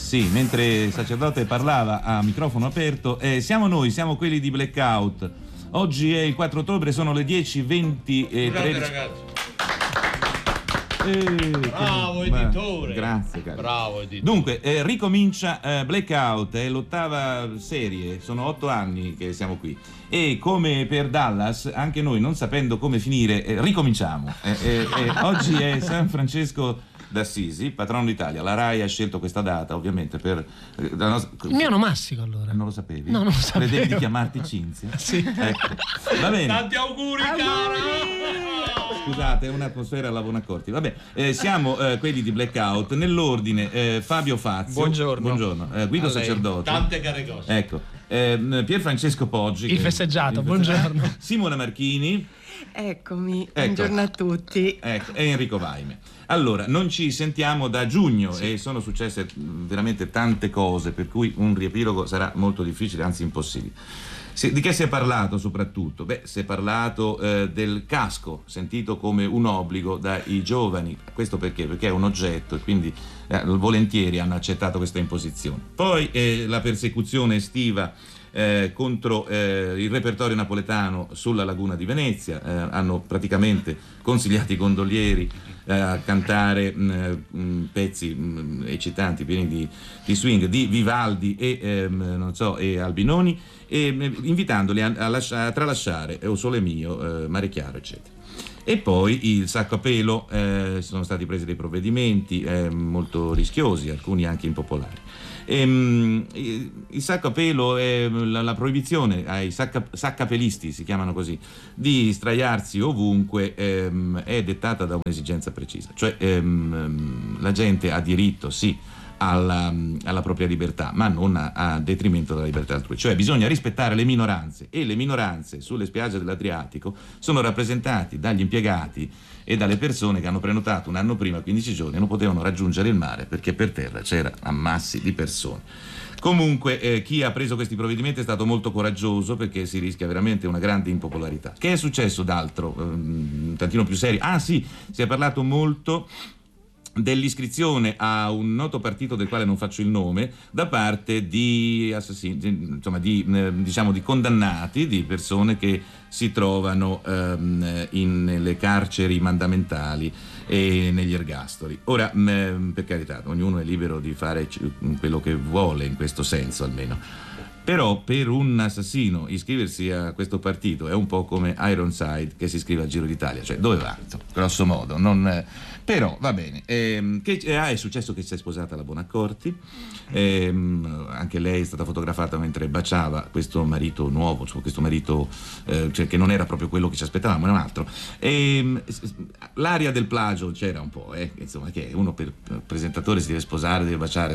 Sì, mentre il sacerdote parlava a microfono aperto, siamo noi, siamo quelli di Blackout. Oggi è il 4 ottobre, sono le 10:20 e 13. Ragazzi. Bravo editore. Grazie, caro. Bravo editore. Dunque, ricomincia Blackout, è l'8ª serie, sono 8 anni che siamo qui. E come per Dallas, anche noi, non sapendo come finire, ricominciamo. Oggi è San Francesco d'Assisi, patrono d'Italia. La RAI ha scelto questa data, ovviamente, per il mio onomastico, allora. Non lo sapevi? No, non lo sapevo. Credevi di chiamarti Cinzia? Sì. Ecco. Va bene. Tanti auguri, cara! Scusate, è un'atmosfera alla Bonaccorti. Vabbè, siamo quelli di Blackout. Nell'ordine, Fabio Fazio. Buongiorno. Guido Sacerdote. Tante care cose. Ecco. Pier Francesco Poggi. Il festeggiato, buongiorno. Simona Marchini. Eccomi, Ecco. buongiorno a tutti. Ecco, e Enrico Vaime. Allora, non ci sentiamo da giugno e sono successe veramente tante cose, per cui un riepilogo sarà molto difficile, anzi impossibile. Di che si è parlato soprattutto? Si è parlato del casco, sentito come un obbligo dai giovani. Questo perché? Perché è un oggetto e quindi volentieri hanno accettato questa imposizione. Poi la persecuzione estiva contro il repertorio napoletano sulla laguna di Venezia. Hanno praticamente consigliato i gondolieri a cantare pezzi eccitanti, pieni di swing, di Vivaldi e Albinoni, e invitandoli a tralasciare O Sole Mio, Mare Chiaro, eccetera. E poi il sacco a pelo, sono stati presi dei provvedimenti molto rischiosi, alcuni anche impopolari. Il sacco a pelo è la proibizione ai saccapelisti, si chiamano così, di sdraiarsi ovunque, è dettata da un'esigenza precisa, cioè la gente ha diritto, sì, alla propria libertà, ma non a detrimento della libertà altrui. Cioè bisogna rispettare le minoranze, e le minoranze sulle spiagge dell'Adriatico sono rappresentate dagli impiegati e dalle persone che hanno prenotato un anno prima, 15 giorni, e non potevano raggiungere il mare perché per terra c'era ammassi di persone. Comunque chi ha preso questi provvedimenti è stato molto coraggioso, perché si rischia veramente una grande impopolarità. Che è successo d'altro, un tantino più serio? Ah sì, si è parlato molto dell'iscrizione a un noto partito del quale non faccio il nome, da parte di assassini, insomma di condannati, di persone che si trovano nelle carceri mandamentali e negli ergastoli. Ora, per carità, ognuno è libero di fare quello che vuole, in questo senso almeno. Però per un assassino iscriversi a questo partito è un po' come Ironside che si iscrive al Giro d'Italia, cioè dove va? Grosso modo, però va bene. È successo che si è sposata la Bonaccorti, anche lei è stata fotografata mentre baciava questo marito nuovo, questo marito cioè, che non era proprio quello che ci aspettavamo, era un altro. L'aria del plagio c'era un po', insomma, che uno per presentatore si deve sposare, deve baciare,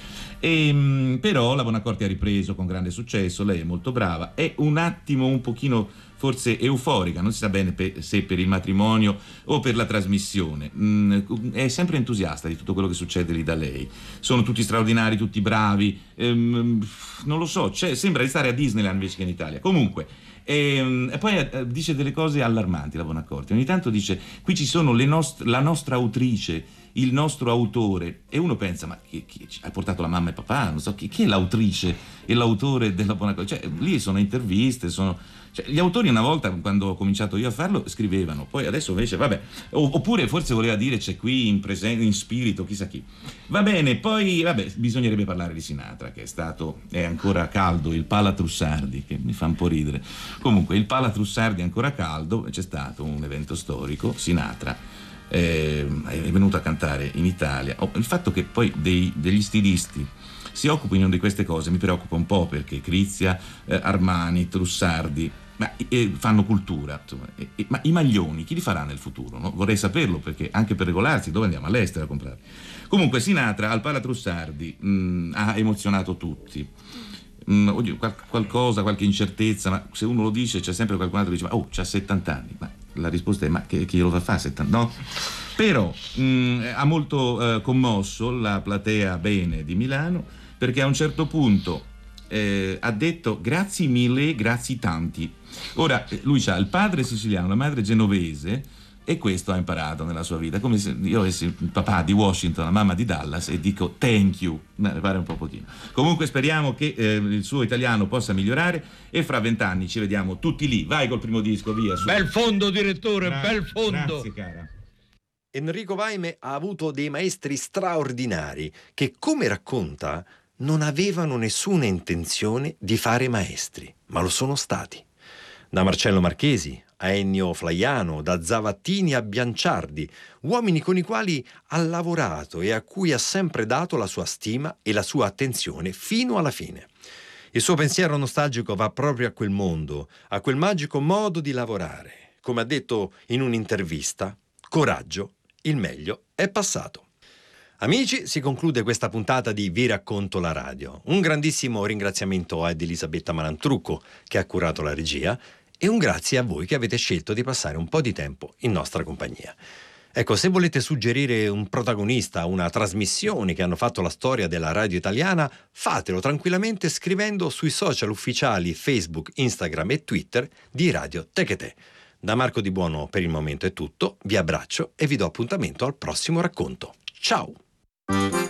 però la Bonaccorti ha ripreso con grande successo, lei è molto brava, è un attimo un pochino forse euforica, non si sa bene se per il matrimonio o per la trasmissione, è sempre entusiasta di tutto quello che succede lì da lei, sono tutti straordinari, tutti bravi, non lo so, sembra di stare a Disneyland invece che in Italia. Comunque e poi dice delle cose allarmanti la Bonaccorti, ogni tanto dice qui ci sono la nostra autrice, il nostro autore, e uno pensa ma chi ha portato la mamma e papà, non so chi è l'autrice e l'autore della Bonaccorti, cioè lì sono interviste, gli autori una volta, quando ho cominciato io a farlo, scrivevano, poi adesso invece vabbè, oppure forse voleva dire c'è qui in spirito chissà chi. Va bene, poi bisognerebbe parlare di Sinatra, che è ancora caldo, il Pala Trussardi, che mi fa un po' ridere. Comunque il Pala Trussardi è ancora caldo, c'è stato un evento storico, Sinatra è venuto a cantare in Italia. Il fatto che poi degli stilisti si occupino di queste cose mi preoccupa un po', perché Crizia, Armani, Trussardi fanno cultura, insomma, ma i maglioni chi li farà nel futuro? No? Vorrei saperlo, perché anche per regolarsi dove andiamo? All'estero a comprare. Comunque Sinatra al Pala Trussardi ha emozionato tutti. Oddio, qualche incertezza, ma se uno lo dice c'è sempre qualcun altro che dice c'ha 70 anni, ma la risposta è ma chi glielo fa fare 70? No? Però ha molto commosso la platea bene di Milano, perché a un certo punto ha detto grazie mille, grazie tanti. Ora lui ha il padre siciliano, la madre genovese, e questo ha imparato nella sua vita, come se io avessi il papà di Washington, la mamma di Dallas e dico thank you, mi pare un po' pochino. Comunque speriamo che il suo italiano possa migliorare e fra 20 anni ci vediamo tutti lì. Vai col primo disco, via su. Bel fondo, direttore, bel fondo. Grazie cara. Enrico Vaime ha avuto dei maestri straordinari che, come racconta, non avevano nessuna intenzione di fare maestri, ma lo sono stati. Da Marcello Marchesi a Ennio Flaiano, da Zavattini a Bianciardi, uomini con i quali ha lavorato e a cui ha sempre dato la sua stima e la sua attenzione fino alla fine. Il suo pensiero nostalgico va proprio a quel mondo, a quel magico modo di lavorare. Come ha detto in un'intervista, coraggio, il meglio è passato. Amici, si conclude questa puntata di Vi racconto la radio. Un grandissimo ringraziamento ad Elisabetta Malantrucco che ha curato la regia e un grazie a voi che avete scelto di passare un po' di tempo in nostra compagnia. Ecco, se volete suggerire un protagonista, una trasmissione che hanno fatto la storia della radio italiana, fatelo tranquillamente scrivendo sui social ufficiali Facebook, Instagram e Twitter di Radio Techetè. Da Marco Di Buono per il momento è tutto, vi abbraccio e vi do appuntamento al prossimo racconto. Ciao!